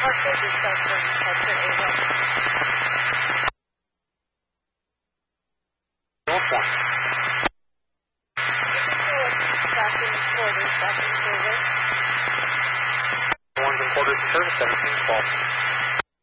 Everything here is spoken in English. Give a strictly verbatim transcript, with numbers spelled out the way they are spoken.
Parker, dispatch from Parker A one. North one. You can show us tracking quarters, tracking service. One's in quarters and service, seventeen twelve.